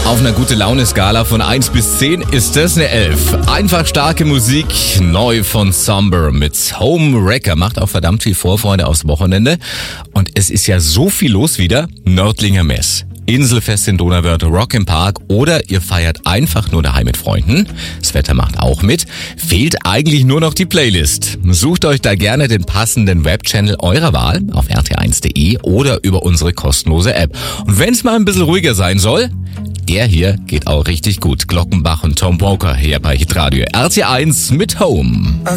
Auf einer Gute-Laune-Skala von 1 bis 10 ist das eine 11. Einfach starke Musik, neu von Somber mit Home Wrecker. Macht auch verdammt viel Vorfreude aufs Wochenende. Und es ist ja so viel los wieder. Nördlinger Mess, Inselfest in Donauwörth, Rock im Park oder ihr feiert einfach nur daheim mit Freunden. Das Wetter macht auch mit. Fehlt eigentlich nur noch die Playlist. Sucht euch da gerne den passenden Webchannel eurer Wahl auf rt1.de oder über unsere kostenlose App. Und wenn es mal ein bisschen ruhiger sein soll, der hier geht auch richtig gut. Glockenbach und Tom Walker hier bei Hitradio RT1 mit Home.